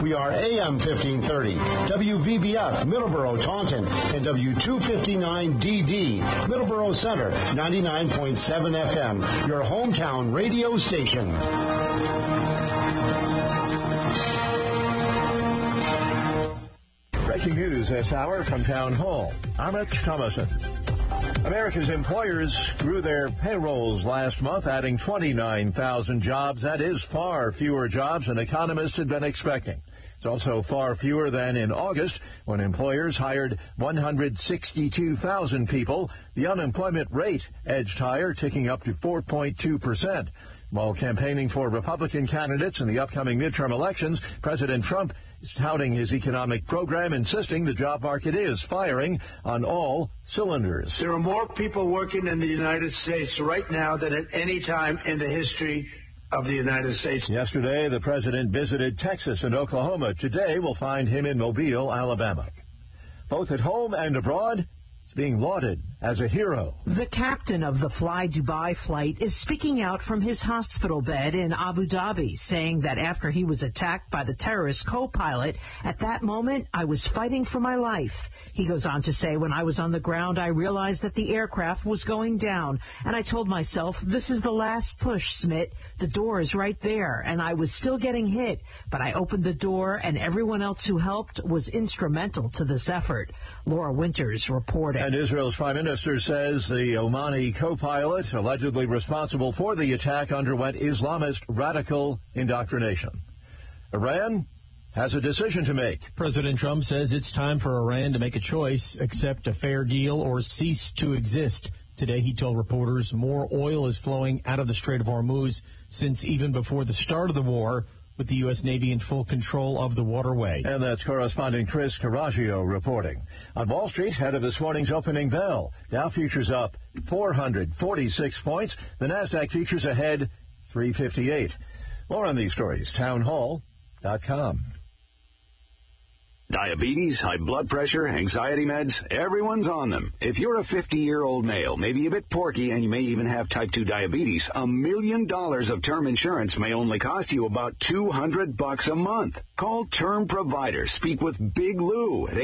We are AM 1530, WVBF, Middleborough, Taunton, and W259DD, Middleborough Center, 99.7 FM, your hometown radio station. Breaking news this hour from Town Hall. I'm Rich Thomason. America's employers grew their payrolls last month, adding 29,000 jobs. That is far fewer jobs than economists had been expecting. It's also far fewer than in August, when employers hired 162,000 people. The unemployment rate edged higher, ticking up to 4.2%. While campaigning for Republican candidates in the upcoming midterm elections, President Trump is touting his economic program, insisting the job market is firing on all cylinders. There are more people working in the United States right now than at any time in the history of the United States. Yesterday, the president visited Texas and Oklahoma. Today, we'll find him in Mobile, Alabama. Both at home and abroad, he's being lauded as a hero. The captain of the Fly Dubai flight is speaking out from his hospital bed in Abu Dhabi, saying that after he was attacked by the terrorist co-pilot, at that moment, I was fighting for my life. He goes on to say, when I was on the ground, I realized that the aircraft was going down, and I told myself, this is the last push, Smith. The door is right there, and I was still getting hit, but I opened the door, and everyone else who helped was instrumental to this effort. Laura Winters reporting. And Israel's Prime Minister says the Omani co-pilot allegedly responsible for the attack underwent Islamist radical indoctrination. Iran has a decision to make. President Trump says it's time for Iran to make a choice, accept a fair deal or cease to exist. Today, he told reporters more oil is flowing out of the Strait of Hormuz since even before the start of the war, with the U.S. Navy in full control of the waterway. And that's correspondent Chris Carraggio reporting. On Wall Street, ahead of this morning's opening bell, Dow futures up 446 points. The Nasdaq futures ahead 358. More on these stories, townhall.com. Diabetes, high blood pressure, anxiety meds, everyone's on them. If you're a 50-year-old male, maybe a bit porky, and you may even have type 2 diabetes, $1 million of term insurance may only cost you about $200 a month. Call Term Provider. Speak with Big Lou at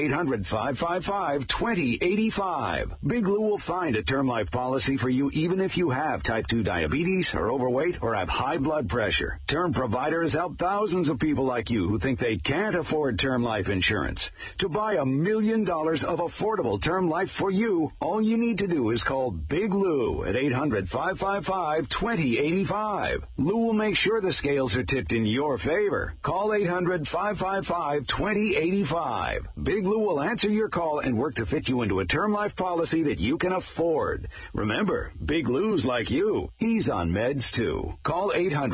800-555-2085. Big Lou will find a term life policy for you even if you have type 2 diabetes, are overweight, or have high blood pressure. Term Provider has helped thousands of people like you who think they can't afford term life insurance. To buy $1 million of affordable term life for you, all you need to do is call Big Lou at 800-555-2085. Lou will make sure the scales are tipped in your favor. Call 800-555-2085. Big Lou will answer your call and work to fit you into a term life policy that you can afford. Remember, Big Lou's like you. He's on meds too. Call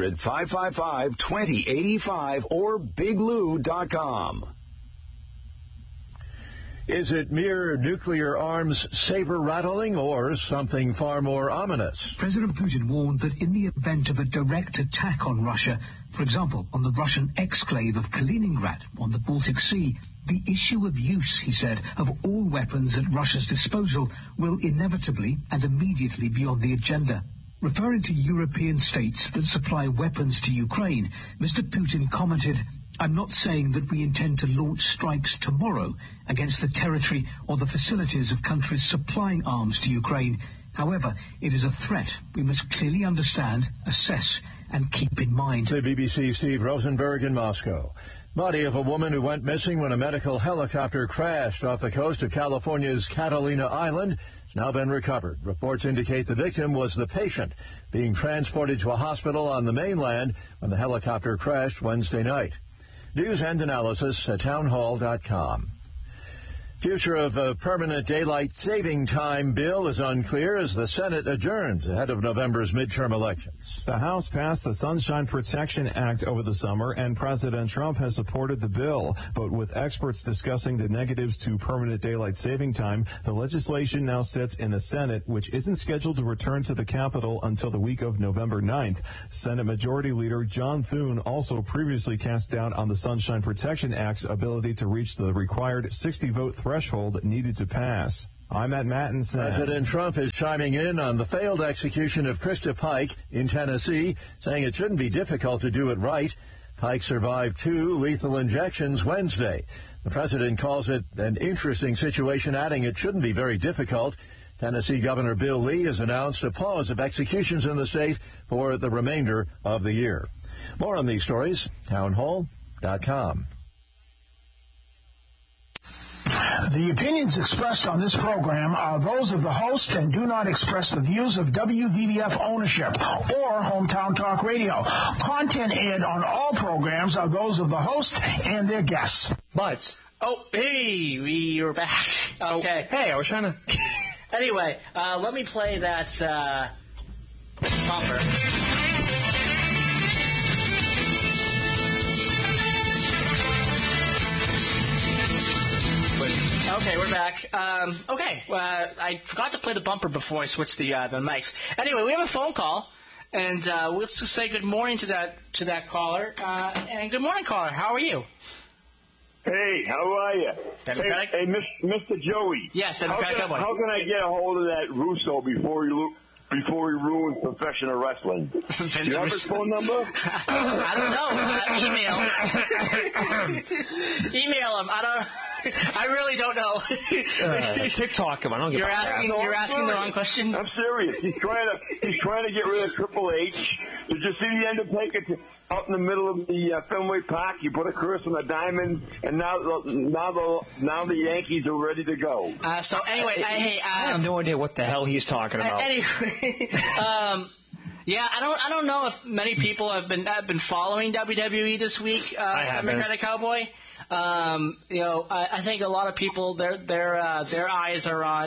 800-555-2085 or biglou.com. Is it mere nuclear arms saber-rattling or something far more ominous? President Putin warned that in the event of a direct attack on Russia, for example, on the Russian exclave of Kaliningrad on the Baltic Sea, the issue of use, he said, of all weapons at Russia's disposal will inevitably and immediately be on the agenda. Referring to European states that supply weapons to Ukraine, Mr. Putin commented, I'm not saying that we intend to launch strikes tomorrow against the territory or the facilities of countries supplying arms to Ukraine. However, it is a threat we must clearly understand, assess, and keep in mind. The BBC's Steve Rosenberg in Moscow. Body of a woman who went missing when a medical helicopter crashed off the coast of California's Catalina Island has now been recovered. Reports indicate the victim was the patient being transported to a hospital on the mainland when the helicopter crashed Wednesday night. News and analysis at townhall.com. Future of a permanent daylight saving time bill is unclear as the Senate adjourns ahead of November's midterm elections. The House passed the Sunshine Protection Act over the summer, and President Trump has supported the bill. But with experts discussing the negatives to permanent daylight saving time, the legislation now sits in the Senate, which isn't scheduled to return to the Capitol until the week of November 9th. Senate Majority Leader John Thune also previously cast doubt on the Sunshine Protection Act's ability to reach the required 60-vote threshold needed to pass. I'm Matt Mattinson. President Trump is chiming in on the failed execution of Krista Pike in Tennessee, saying it shouldn't be difficult to do it right. Pike survived 2 lethal injections Wednesday. The president calls it an interesting situation, adding it shouldn't be very difficult. Tennessee Governor Bill Lee has announced a pause of executions in the state for the remainder of the year. More on these stories, townhall.com. The opinions expressed on this program are those of the host and do not express the views of WVBF ownership or Hometown Talk Radio. Content aired on all programs are those of the host and their guests. But oh, hey, we're back. Okay. Hey, I was trying to... Anyway, let me play that bumper. Okay, we're back. I forgot to play the bumper before I switched the mics. Anyway, we have a phone call, and let's just say good morning to that caller. And good morning, caller. How are you? Hey, how are you? Hey, Mr. Joey. Yes, Democratic Cowboy. How can I get a hold of that Russo before he ruins professional wrestling? Do you have his phone number? I don't know. Email him. I really don't know. TikTok him. I don't get. You're asking the wrong question. I'm serious. He's trying to get rid of Triple H. Did you see the Undertaker out in the middle of the Fenway Park? You put a curse on a diamond, and now the Yankees are ready to go. So anyway, I have no idea what the hell he's talking about. Anyway, yeah, I don't know if many people have been following WWE this week. I haven't. Democratic Cowboy. I think a lot of people their eyes are on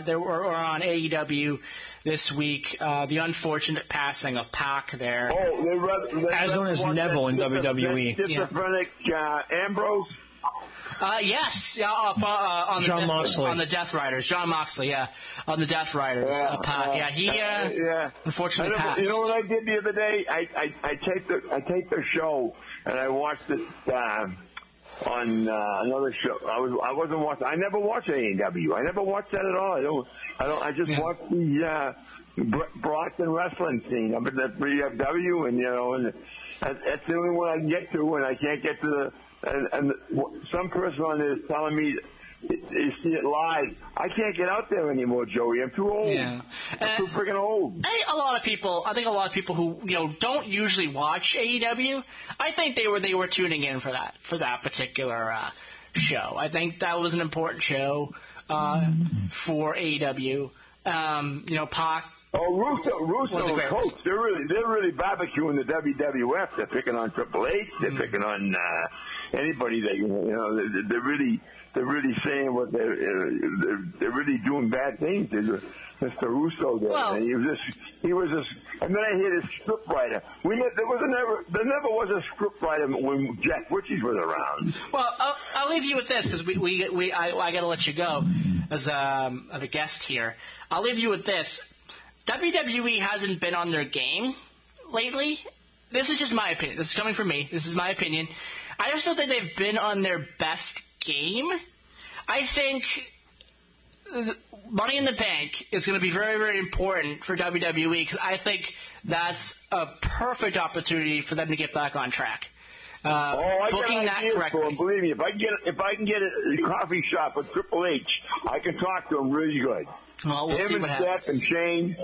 AEW this week. The unfortunate passing of Pac there. As known as Neville in WWE. Schizophrenic Ambrose. Yes, on John Moxley. On the Death Riders. John Moxley, yeah. On the Death Riders. Pac. He unfortunately passed. You know what I did the other day? I take the show and I watched it on another show. I wasn't watching. I never watched AEW. I never watched that at all. I just watched the Brockton wrestling scene up at the BFW, and that's the only one I can get to, and I can't get to the. And some person on there is telling me you see it live. I can't get out there anymore, Joey. I'm too old. Yeah. I'm too freaking old. I think a lot of people who don't usually watch AEW, I think they were tuning in for that particular show. I think that was an important show for AEW. Pac. Oh, Russo and Coach, they're really barbecuing the WWF. They're picking on Triple H. They're picking on anybody that they're really saying what they're really doing bad things. Mr. Russo there, and he was just. And then I hear this script writer. There never was a script writer when Jack Ritchie was around. Well, I'll leave you with this because I got to let you go as a guest here. I'll leave you with this. WWE hasn't been on their game lately. This is just my opinion. This is coming from me. This is my opinion. I just don't think they've been on their best game. I think Money in the Bank is going to be very, very important for WWE because I think that's a perfect opportunity for them to get back on track. Booking that correctly. Believe me, if I can get a coffee shop with Triple H, I can talk to him really good. Well, we'll see what happens. And Shane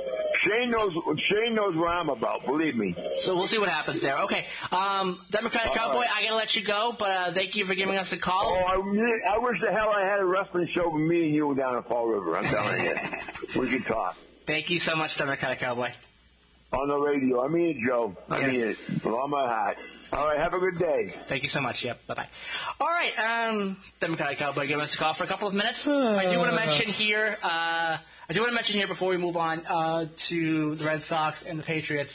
knows what I'm about. Believe me. So we'll see what happens there. Okay, Democratic Cowboy, I gotta let you go, but thank you for giving us a call. I wish the hell I had a wrestling show with me and you down at Fall River. I'm telling you, we could talk. Thank you so much, Democratic Cowboy. On the radio, I mean it, Joe. I mean it with all my heart. All right, have a good day. Thank you so much. Yep, bye-bye. All right, Democratic Cowboy, give us a call for a couple of minutes. I do want to mention here before we move on to the Red Sox and the Patriots.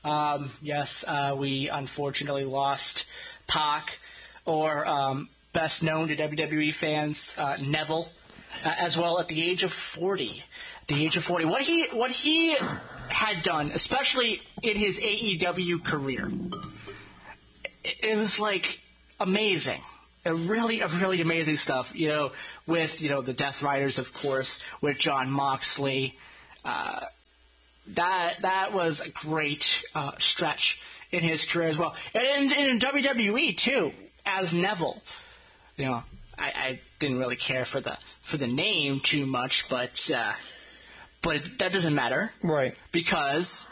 We unfortunately lost Pac, or best known to WWE fans, Neville, as well at the age of 40. At the age of 40, what he had done, especially in his AEW career. It was like amazing, really amazing stuff. With the Death Riders, of course, with John Moxley. That was a great stretch in his career as well. And in WWE, too, as Neville. You know, I didn't really care for the name too much, but that doesn't matter. Right. Because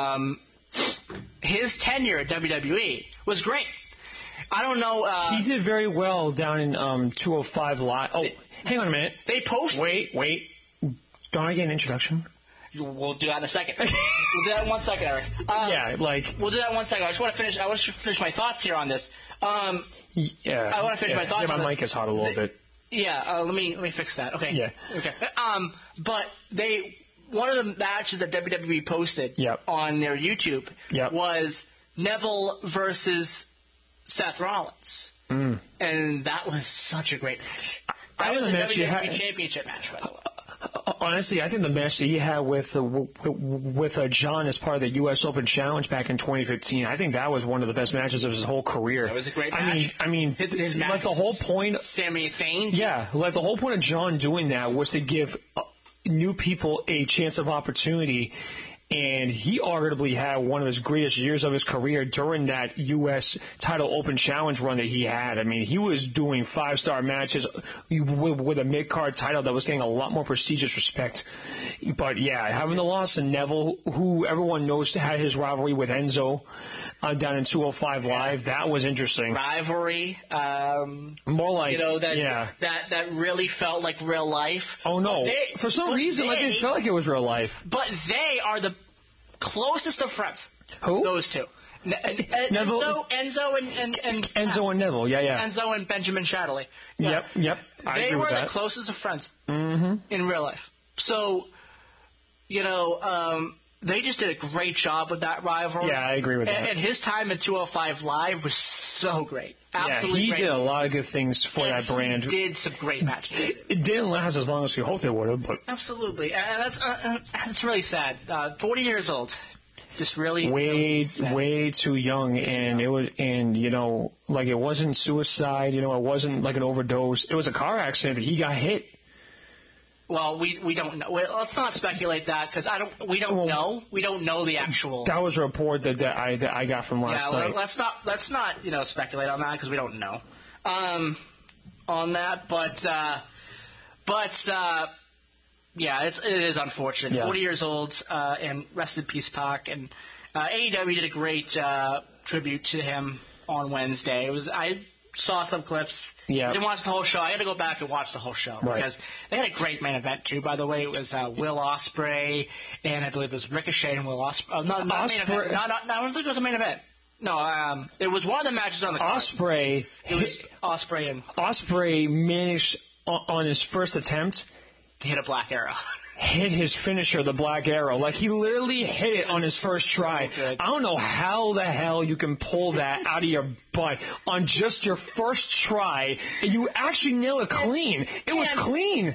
his tenure at WWE was great. I don't know. He did very well down in 205 Live. Oh, hang on a minute. They posted. Wait. Don't I get an introduction? We'll do that in a second. We'll do that in 1 second, Eric. We'll do that in 1 second. I want to finish my thoughts here on this. I want to finish my thoughts on this. My mic is hot a little bit. Yeah, let me fix that. Okay. Yeah. Okay. But one of the matches that WWE posted on their YouTube was Neville versus Seth Rollins. And that was such a great match. That was a WWE Championship match, by the way. Honestly, I think the match that he had with John as part of the U.S. Open Challenge back in 2015, I think that was one of the best matches of his whole career. That was a great match. I mean, his match like the whole point. Sami Zayn. Yeah, like the whole point of John doing that was to give new people a chance of opportunity. And he arguably had one of his greatest years of his career during that U.S. title open challenge run that he had. I mean, he was doing 5-star matches with a mid-card title that was getting a lot more prestigious respect. But, yeah, having the loss of Neville, who everyone knows had his rivalry with Enzo down in 205 Live, that was interesting. Rivalry. More like, that really felt like real life. Oh, no. For some reason, it felt like it was real life. But they are the closest of friends. Who? Those two. Neville, Enzo and Enzo and Neville, yeah. Enzo and Benjamin Shadley. Yeah. Yep. They were the closest of friends in real life. So, they just did a great job with that rivalry. Yeah, I agree with that. And his time at 205 Live was so great. Absolutely he great. did a lot of good things for that brand. He did some great matches. It didn't last as long as we hoped it would have, but absolutely, and that's really sad. 40 years old, just really way too young, and it wasn't suicide. It wasn't like an overdose. It was a car accident that he got hit. Well, we don't know. Let's not speculate that because we don't know. We don't know the actual. That was a report that I got from last night. Let's not speculate on that because we don't know on that. But it is unfortunate. Yeah. 40 years old, and rest in peace, Pac. And AEW did a great tribute to him on Wednesday. I saw some clips. Yeah. I didn't watch the whole show. I had to go back and watch the whole show because they had a great main event too. By the way, it was Will Ospreay and I believe it was Ricochet and Will Ospreay. Not main event. No, I don't think it was a main event. No, it was one of the matches on the card. Ospreay. It was Ospreay and Ospreay managed on his first attempt to hit a Black Arrow. Hit his finisher, the Black Arrow. Like, he literally hit it on his first try. I don't know how the hell you can pull that out of your butt on just your first try, and you actually nail it clean. It was clean.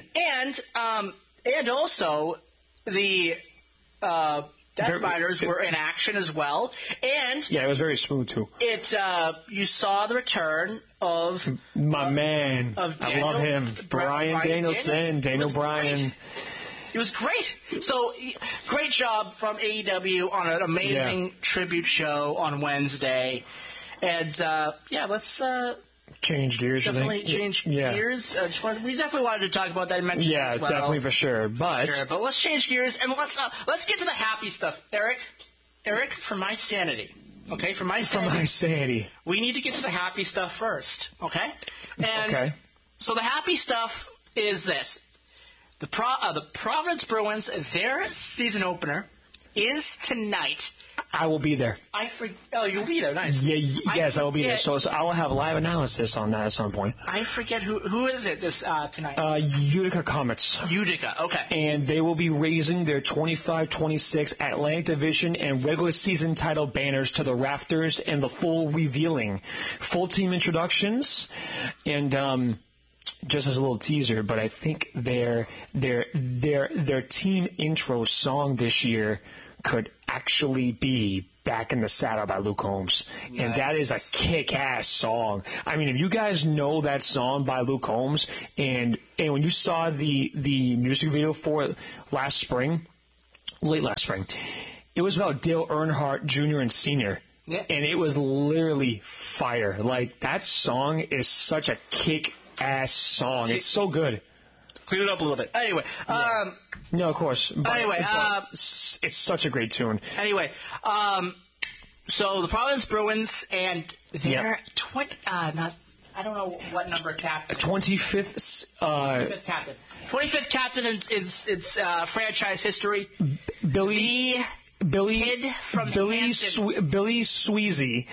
And also, the Death Riders were in action as well. And yeah, it was very smooth, too. You saw the return of my man. I love him. Bryan Danielson. Daniel Bryan. It was great. So, great job from AEW on an amazing tribute show on Wednesday. And, let's change gears. Definitely change gears. We definitely wanted to talk about that. Yeah, as well. Definitely for sure. But let's change gears and let's get to the happy stuff. Eric, for my sanity. Okay, for my sanity. We need to get to the happy stuff first. Okay? So the happy stuff is this. The Providence Bruins, their season opener is tonight. I will be there. You'll be there. Nice. Yes, I will be there. So I will have live analysis on that at some point. I forget who is it tonight. Utica Comets. Utica, okay. And they will be raising their 25-26 Atlantic Division and regular season title banners to the rafters and the full revealing. Full team introductions and just as a little teaser, but I think their team intro song this year could actually be Back in the Saddle by Luke Combs. Nice. And that is a kick-ass song. I mean, if you guys know that song by Luke Combs, and when you saw the music video for it late last spring, it was about Dale Earnhardt Jr. and Sr., and it was literally fire. Like, that song is such a kick-ass song. It's so good. Clean it up a little bit. Anyway, no, of course. Anyway, it's such a great tune. Anyway, so the Providence Bruins and their I don't know what number captain. 25th captain. 25th captain in franchise history. Billy kid from Hanson. Billy Sweezy.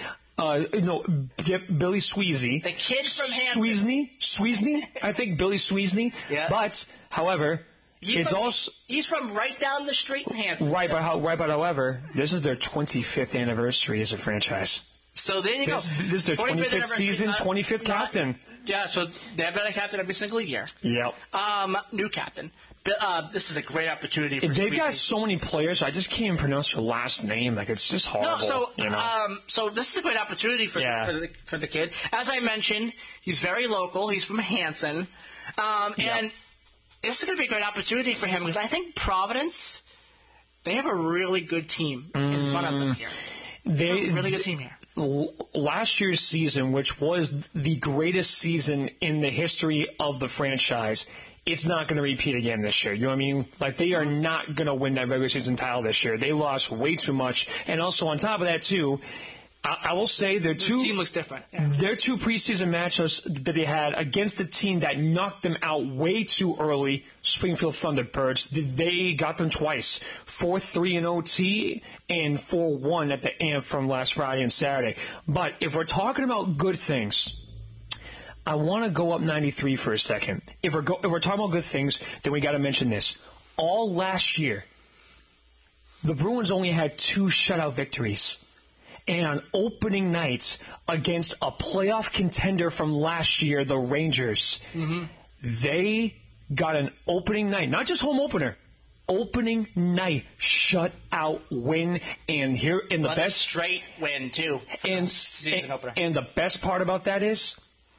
Billy Sweezy. The kid from Hanson. Sweezy? I think Billy Sweezy. Yeah. But, however, he's from right down the street in Hanson. Right, but however, this is their 25th anniversary as a franchise. So there you go. This is their 25th season, 25th captain. Yeah, so they've been a captain every single year. Yep. New captain. This is a great opportunity for They've got so many players, I just can't even pronounce their last name. Like, it's just horrible. No, so this is a great opportunity for the kid. As I mentioned, he's very local. He's from Hanson. And this is going to be a great opportunity for him because I think Providence, they have a really good team in front of them here. Really good team here. Last year's season, which was the greatest season in the history of the franchise, it's not going to repeat again this year. You know what I mean? Like, they are not going to win that regular season title this year. They lost way too much. And also, on top of that, too, I will say their team looks different. Yeah. Their two preseason matchups that they had against a team that knocked them out way too early, Springfield Thunderbirds, they got them twice, 4-3 in OT and 4-1 at the end from last Friday and Saturday. But if we're talking about good things, I want to go up 93 for a second. If we're talking about good things, then we got to mention this. All last year, the Bruins only had 2 shutout victories. And on opening night against a playoff contender from last year, the Rangers, they got an opening night, not just home opening night shutout win, and here in the best straight win too. And the best part about that is,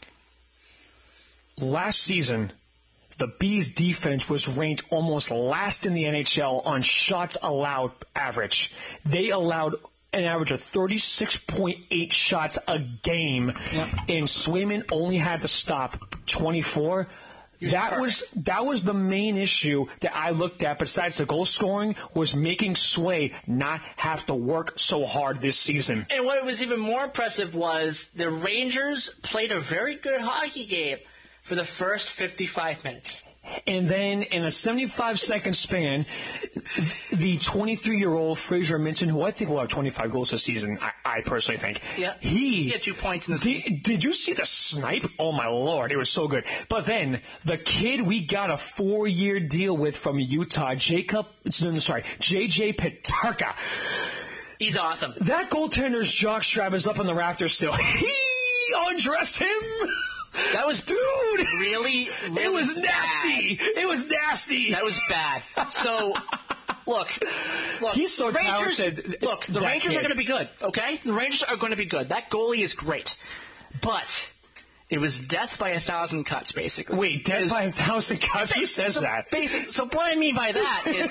last season, the Bees defense was ranked almost last in the NHL on shots allowed average. They allowed an average of 36.8 shots a game, and Swayman only had to stop 24. That was the main issue that I looked at, besides the goal scoring, was making Sway not have to work so hard this season. And what was even more impressive was the Rangers played a very good hockey game for the first 55 minutes. And then, in a 75-second span, the 23-year-old Fraser Minton, who I think will have 25 goals this season, I personally think. Yeah, he had 2 points in the season. Did you see the snipe? Oh, my Lord, it was so good. But then, the kid we got a 4-year deal with from Utah, J.J. Petarka. He's awesome. That goaltender's jockstrap is up on the rafters still. He undressed him. That was really it was nasty. Bad. It was nasty. That was bad. So, look, he's so Rangers, talented. Look, the Rangers are going to be good, okay? The Rangers are going to be good. That goalie is great. But it was death by 1,000 cuts, basically. Wait, death by 1,000 cuts? Who says that? So what I mean by that is,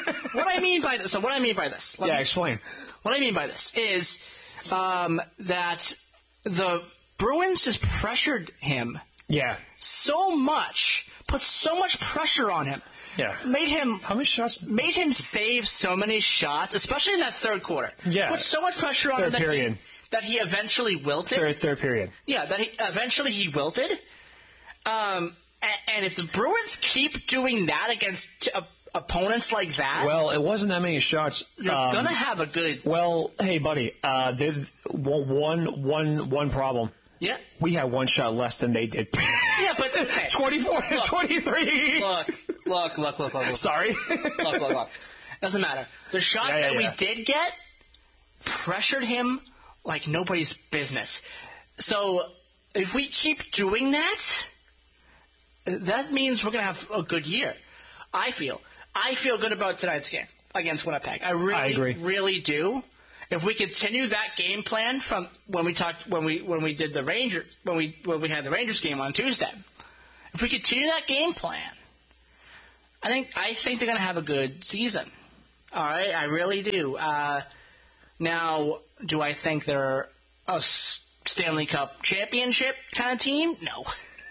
explain. What I mean by this is that the Bruins just pressured him. Yeah. So much. Put so much pressure on him. Yeah. Made him. How many shots? Made him save so many shots, especially in that third quarter. Yeah. Put so much pressure on him that he eventually wilted. Third period. Yeah, that he wilted. And if the Bruins keep doing that against opponents like that, well, it wasn't that many shots. You're gonna have a good. Well, hey, buddy, there's one problem. Yeah. We had 1 shot less than they did. Yeah, but okay. 24 to 23. Look. Sorry. Look. Doesn't matter. The shots that we did get pressured him like nobody's business. So if we keep doing that, that means we're going to have a good year. I feel good about tonight's game against Winnipeg. I agree. Really do. If we continue that game plan from when we did the Rangers, when we had the Rangers game on Tuesday, if we continue that game plan, I think they're going to have a good season. All right, I really do. Now Do I think they're a Stanley Cup championship kind of team? No.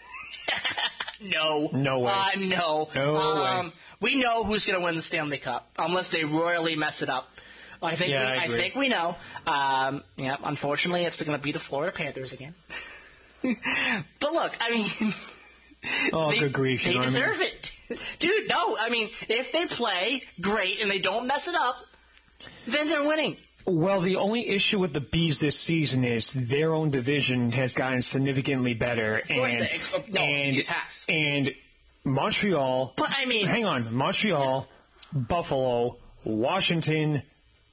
No. No way. No. No way. We know who's going to win the Stanley Cup, unless they royally mess it up. I think we know. Unfortunately, it's going to be the Florida Panthers again. But look, I mean... good grief. They deserve it. Dude, no. I mean, if they play great and they don't mess it up, then they're winning. Well, the only issue with the Bees this season is their own division has gotten significantly better. Of course it has. And Montreal... But, I mean... Hang on. Montreal, Buffalo, Washington...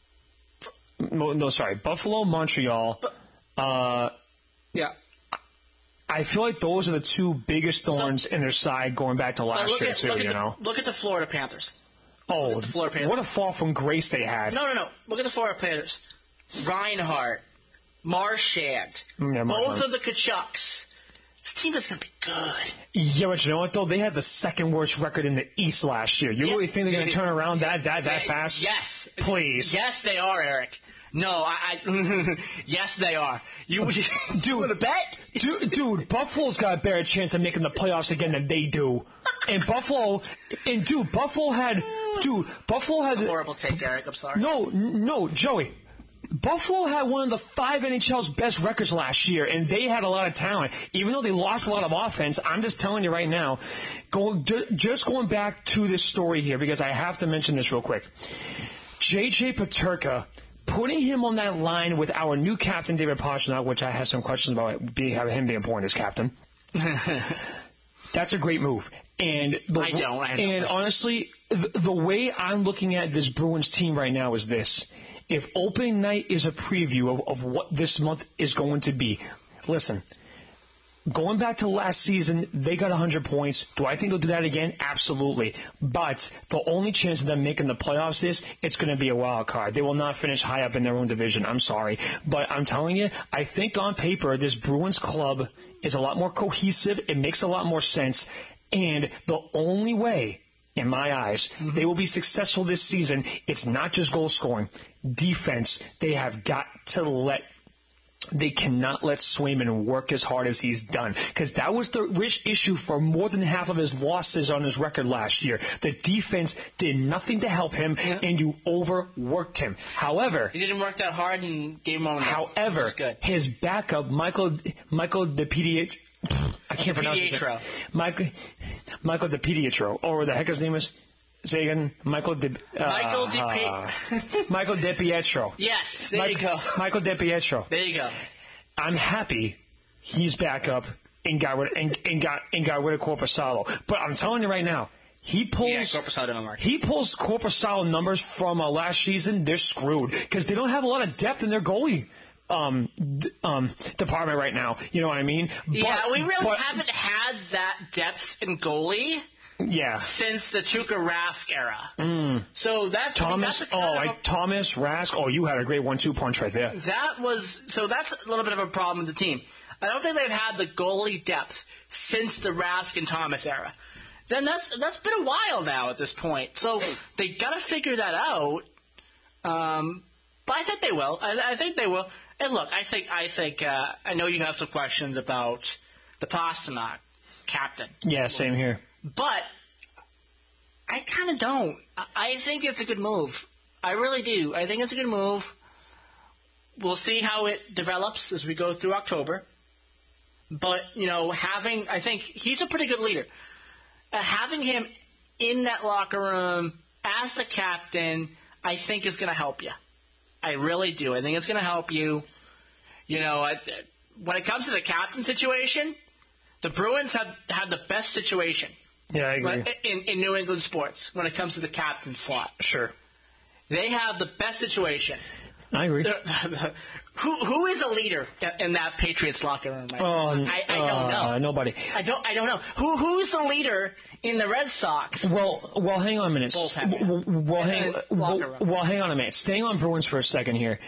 Buffalo, Montreal... yeah. I feel like those are the two biggest thorns in their side going back to last year, too, Look at the Florida Panthers. Oh, Florida Panthers. What a fall from grace they had. No. Look at the Florida Panthers. Reinhart, Marchand, both of the Kachucks. This team is going to be good. Yeah, but you know what, though? They had the second worst record in the East last year. You really think they're going to turn around that fast? Yes. Please. Yes, they are, Eric. No, yes, they are. You want to bet? Dude, Buffalo's got a better chance of making the playoffs again than they do. And Buffalo had... Horrible take, Eric. I'm sorry. No, Joey. Buffalo had one of the 5 NHL's best records last year, and they had a lot of talent. Even though they lost a lot of offense, I'm just telling you right now, just going back to this story here, because I have to mention this real quick. J.J. Peterka, putting him on that line with our new captain, David Pastrnak, which I have some questions about having him being appointed as captain. That's a great move. And honestly, the way I'm looking at this Bruins team right now is this. If opening night is a preview of what this month is going to be, listen, going back to last season, they got 100 points. Do I think they'll do that again? Absolutely. But the only chance of them making the playoffs is it's going to be a wild card. They will not finish high up in their own division. I'm sorry. But I'm telling you, I think on paper, this Bruins club is a lot more cohesive. It makes a lot more sense. And the only way, in my eyes, they will be successful this season, it's not just goal scoring. Defense, they cannot let Swayman work as hard as he's done, because that was the rich issue for more than half of his losses on his record last year. The defense did nothing to help him, and you overworked him. However, he didn't work that hard and gave him on. However, his backup, Michael DiPietro, I can't pronounce his name. Michael DiPietro, or the heck his name is. Say again, Michael DiPietro. Yes, there you go. Michael DiPietro. There you go. I'm happy he's back up and got rid of Korpisalo. But I'm telling you right now, he pulls Korpisalo numbers from last season. They're screwed because they don't have a lot of depth in their goalie department right now. You know what I mean? We really haven't had that depth in goalie. Yeah. Since the Tuukka Rask era. So that's Thomas Rask. Oh, you had a great 1-2 punch right there. That's a little bit of a problem with the team. I don't think they've had the goalie depth since the Rask and Thomas era. Then that's been a while now at this point. So they got to figure that out. But I think they will. I think they will. And look, I think I know you have some questions about the Pastrnak captain. Yeah, same here. But I kind of don't. I think it's a good move. I really do. I think it's a good move. We'll see how it develops as we go through October. But, I think he's a pretty good leader. Having him in that locker room as the captain, I think is going to help you. I really do. I think it's going to help you. When it comes to the captain situation, the Bruins have had the best situation. Yeah, I agree. In New England sports, when it comes to the captain slot. Sure. They have the best situation. I agree. Who is a leader in that Patriots locker room? I don't know. Nobody. I don't know. Who's the leader in the Red Sox? Well, hang on a minute. Hang on a minute. Staying on Bruins for a second here.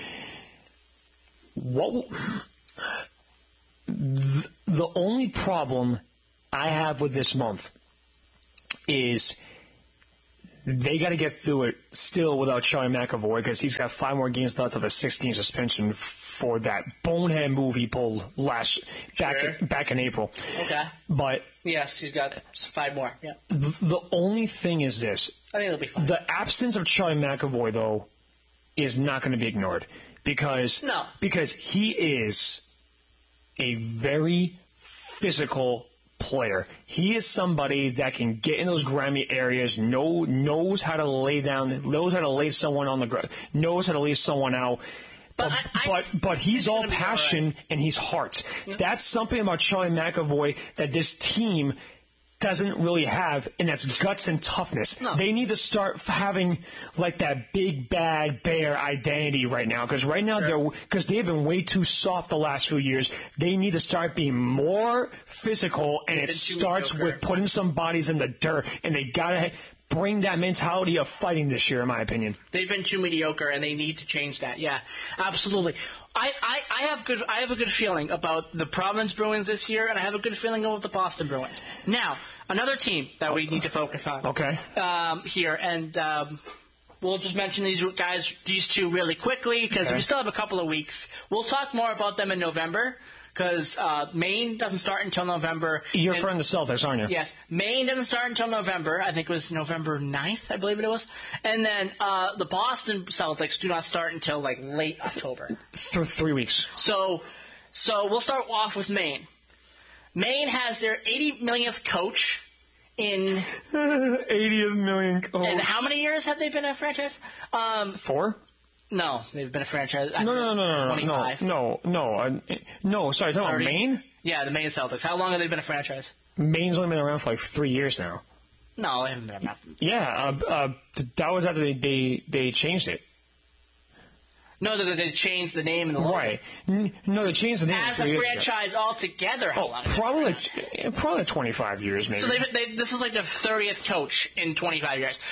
The only problem I have with this month is they got to get through it still without Charlie McAvoy because he's got 5 more games left of a 6-game suspension for that bonehead move he pulled back in April. Okay. But yes, he's got 5 more. Yeah. The only thing is this. I think it'll be fine. The absence of Charlie McAvoy, though, is not going to be ignored because he is a very physical player. He is somebody that can get in those grimy areas, knows how to lay down, knows how to lay someone on the ground, knows how to lay someone out. But he's all passion and he's heart. Yeah. That's something about Charlie McAvoy that this team doesn't really have, and that's guts and toughness. No. They need to start having like that big bad bear identity right now, because right now they've been way too soft the last few years. They need to start being more physical, and it starts with putting some bodies in the dirt, and they gotta bring that mentality of fighting this year, in my opinion. They've been too mediocre, and they need to change that. Yeah, absolutely. I have a good feeling about the Providence Bruins this year, and I have a good feeling about the Boston Bruins. Now, another team that we need to focus on. Okay. Here, and we'll just mention these two really quickly because we still have a couple of weeks. We'll talk more about them in November. Because Maine doesn't start until November. You're referring to Celtics, aren't you? Yes. Maine doesn't start until November. I think it was November 9th, I believe it was. And then the Boston Celtics do not start until like late October. 3 weeks. So we'll start off with Maine. Maine has their 80 millionth coach in... 80th million coach. And how many years have they been a franchise? 4? No, they've been a franchise. No. 25. No. Sorry, talking about Maine? Yeah, the Maine Celtics. How long have they been a franchise? Maine's only been around for like 3 years now. No, they haven't been around. Yeah, that was after they changed it. No, they changed the name and the logo. Right. No, they changed the name as a franchise altogether. How long? Probably 25 years, maybe. So this is like the 30th coach in 25 years.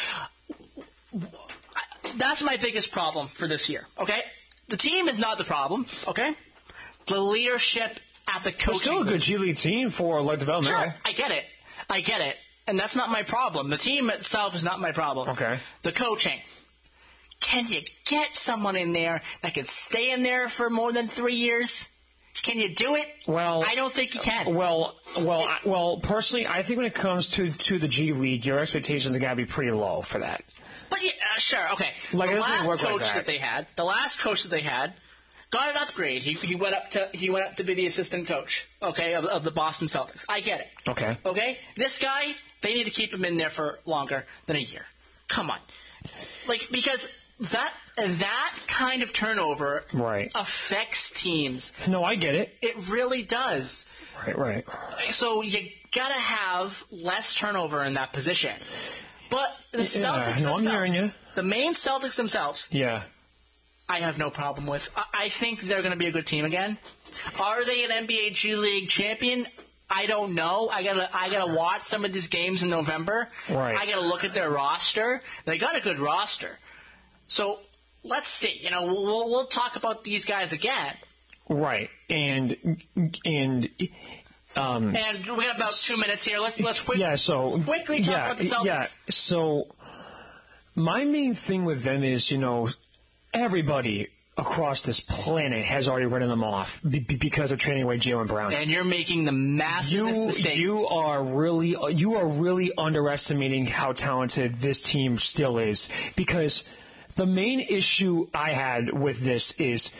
That's my biggest problem for this year, okay? The team is not the problem, okay? The leadership at the coaching... It's still a good G League team for like development. Sure, I get it. And that's not my problem. The team itself is not my problem. Okay. The coaching. Can you get someone in there that can stay in there for more than 3 years? Can you do it? Well, I don't think you can. Well, personally, I think when it comes to the G League, your expectations are going to be pretty low for that. But yeah, sure, okay. The last coach that they had got an upgrade. He went up to be the assistant coach, okay, of the Boston Celtics. I get it. Okay. Okay? This guy, they need to keep him in there for longer than a year. Come on. Because that kind of turnover affects teams. No, I get it. It really does. Right. So you got to have less turnover in that position. But the Celtics themselves, I'm hearing you. The Maine Celtics themselves, I have no problem with. I think they're going to be a good team again. Are they an NBA G League champion? I don't know. I gotta watch some of these games in November. Right. I gotta look at their roster. They got a good roster. So let's see. We'll talk about these guys again. Right. And we got about 2 minutes here. Let's quickly talk about the Celtics. Yeah. So my main thing with them is, everybody across this planet has already written them off because of trading away Jaylen Brown. And you're making the massivest mistake. You are really underestimating how talented this team still is, because the main issue I had with this is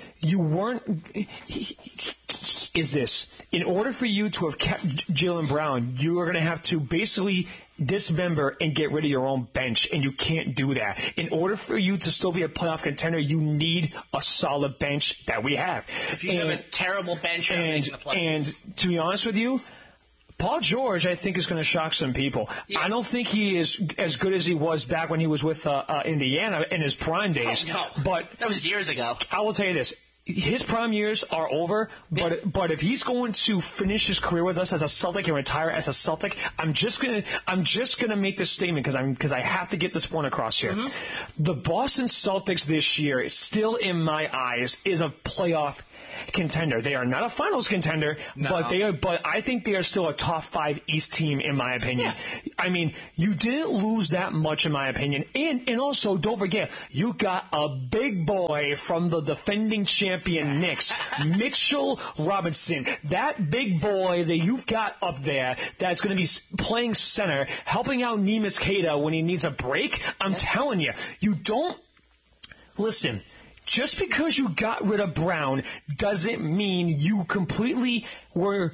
in order for you to have kept Jaylen Brown, you are going to have to basically dismember and get rid of your own bench, and you can't do that. In order for you to still be a playoff contender, you need a solid bench that we have. If you have a terrible bench, you're making the playoffs. And to be honest with you, Paul George, I think, is going to shock some people. Yes. I don't think he is as good as he was back when he was with Indiana in his prime days. Oh, no. But that was years ago. I will tell you this. His prime years are over, but if he's going to finish his career with us as a Celtic and retire as a Celtic, I'm just gonna make this statement because I have to get this point across here. Mm-hmm. The Boston Celtics this year, still in my eyes, is a playoff contender. They are not a finals contender, but I think they are still a top 5 East team in my opinion. Yeah. I mean, you didn't lose that much in my opinion. And also, don't forget, you got a big boy from the defending champion Knicks, Mitchell Robinson. That big boy that you've got up there that's going to be playing center, helping out Neemias Queta when he needs a break. I'm telling you, you don't listen. Just because you got rid of Brown doesn't mean you completely were,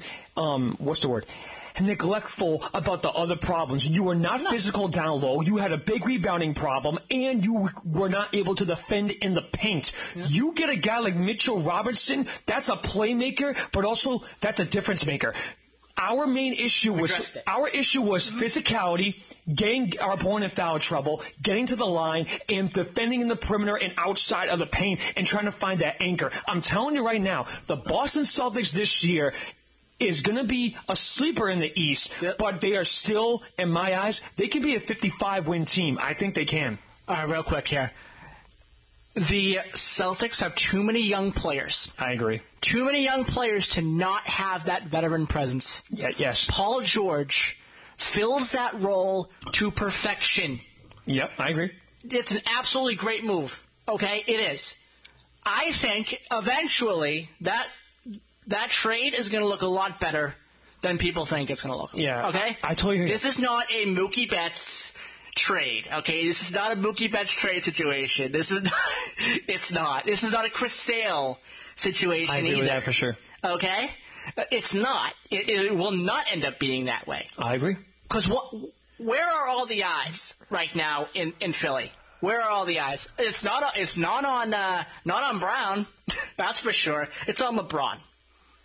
neglectful about the other problems. You were not physical down low. You had a big rebounding problem, and you were not able to defend in the paint. Yeah. You get a guy like Mitchell Robinson, that's a playmaker, but also that's a difference maker. Our main issue was physicality, getting our opponent in foul trouble, getting to the line, and defending in the perimeter and outside of the paint and trying to find that anchor. I'm telling you right now, the Boston Celtics this year is going to be a sleeper in the East, but they are still, in my eyes, they can be a 55-win team. I think they can. All right, real quick here. The Celtics have too many young players. I agree. Too many young players to not have that veteran presence. Yeah, yes. Paul George fills that role to perfection. Yep, I agree. It's an absolutely great move. Okay, it is. I think eventually that trade is going to look a lot better than people think it's going to look. Yeah. Okay? I totally agree. This is not a Mookie Betts trade, okay? This is not a Mookie Betts trade situation. It's not. This is not a Chris Sale situation either. I agree with that for sure. Okay? It's not. It will not end up being that way. I agree. Because where are all the eyes right now in Philly? Where are all the eyes? It's not on Brown, that's for sure. It's on LeBron.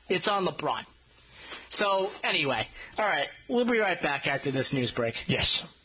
So, anyway. All right. We'll be right back after this news break. Yes.